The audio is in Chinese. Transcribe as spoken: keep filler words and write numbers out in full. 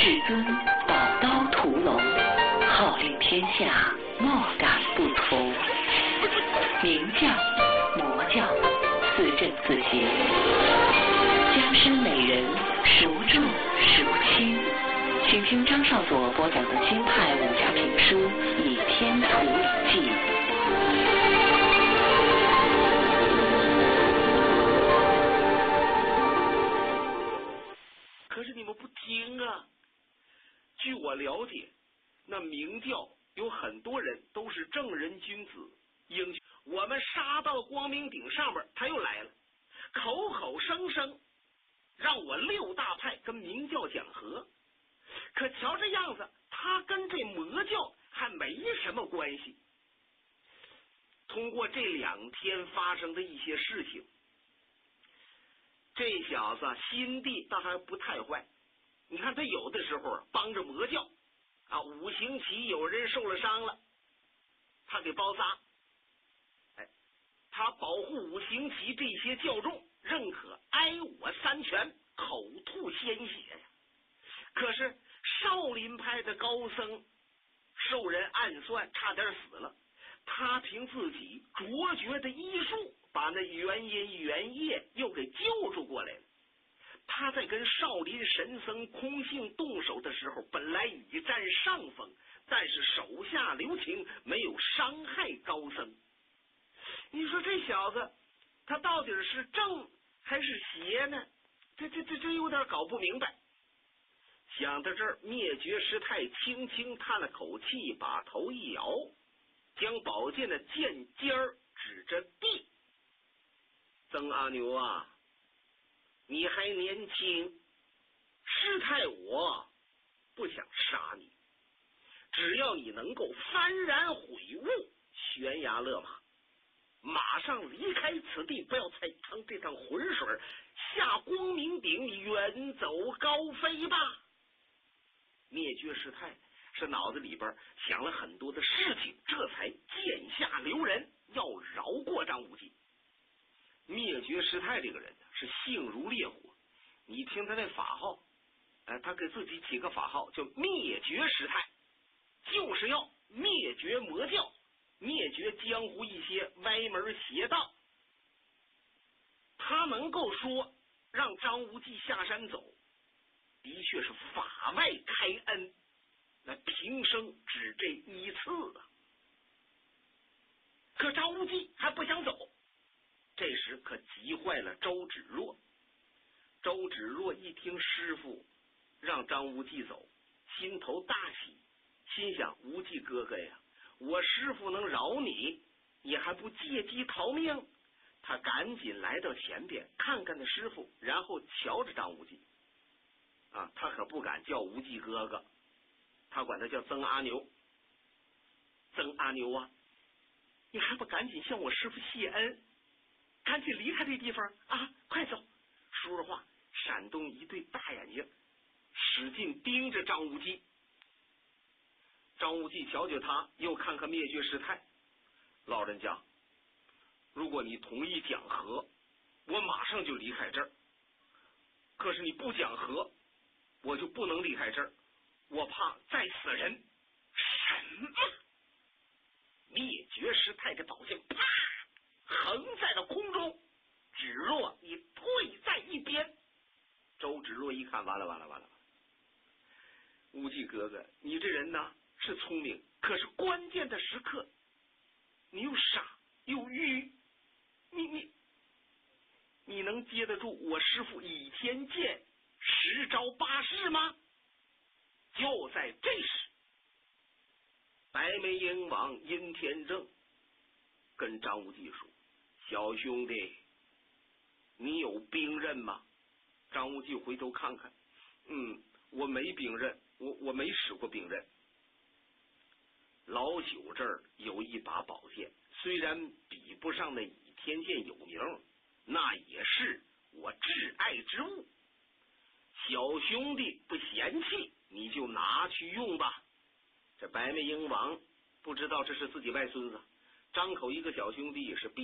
至尊宝刀屠龙，号令天下，莫敢不从。明教、魔教，似正似邪，江山美人，孰重孰轻？请听张少佐播讲的京派武侠评书《倚天屠龙记》。 可是你们不听啊！据我了解，那明教有很多人都是正人君子、英雄。我们杀到光明顶上面，他又来了，口口声声让我六大派跟明教讲和。可瞧这样子，他跟这魔教还没什么关系。通过这两天发生的一些事情，这小子心地倒还不太坏。你看他有的时候帮着魔教啊，五行旗有人受了伤了，他给包扎。哎，他保护五行旗这些教众，认可挨我三拳，口吐鲜血呀。可是少林派的高僧受人暗算，差点死了。他凭自己卓绝的医术，把那元阴元液又给救助过来了。他在跟少林神僧空性动手的时候，本来已占上风，但是手下留情，没有伤害高僧。你说这小子他到底是正还是邪呢？这这这这有点搞不明白。想到这儿，灭绝师太轻轻叹了口气，把头一摇，将宝剑的剑尖儿指着地。曾阿牛啊，你还年轻，师太我不想杀你，只要你能够幡然悔悟，悬崖勒马，马上离开此地，不要再趟这趟浑水，下光明顶，你远走高飞吧。灭绝师太是脑子里边想了很多的事情，这才剑下留人，要饶过张无忌。灭绝师太这个人是性如烈火，你听他那法号，呃，他给自己起个法号叫灭绝师太，就是要灭绝魔教，灭绝江湖一些歪门邪道。他能够说让张无忌下山走，的确是法外开恩，那平生只这一次啊。可张无忌还不想走，这时可急坏了周芷若。周芷若一听师父让张无忌走，心头大喜，心想无忌哥哥呀，我师父能饶你，你还不借机逃命？他赶紧来到前边看看那师父，然后瞧着张无忌啊，他可不敢叫无忌哥哥，他管他叫曾阿牛。曾阿牛啊，你还不赶紧向我师父谢恩，赶紧离开这地方啊，快走！说着话，闪动一对大眼睛，使劲盯着张无忌。张无忌瞧瞧他，又看看灭绝师太，老人家，如果你同意讲和，我马上就离开这儿。可是你不讲和，我就不能离开这儿，我怕再死人。什么？灭绝师太的宝剑啪横在了空中，芷若你退在一边。周芷若一看，完了完了完了，无忌哥哥，你这人呢是聪明，可是关键的时刻你又傻又愚，你你你能接得住我师父倚天剑十招八式吗？就在这时，白眉鹰王殷天正跟张无忌说，小兄弟，你有兵刃吗？张无忌回头看看，嗯，我没兵刃，我我没使过兵刃。老朽这儿有一把宝剑，虽然比不上那倚天剑有名，那也是我挚爱之物。小兄弟不嫌弃，你就拿去用吧。这白眉鹰王不知道这是自己外孙子，张口一个小兄弟是必